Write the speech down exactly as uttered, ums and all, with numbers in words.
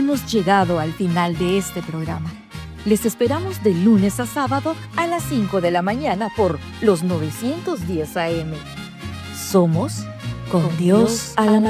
hemos llegado al final de este programa. Les esperamos de lunes a sábado a las cinco de la mañana por los novecientos diez A M. Somos Con Dios a la mañana.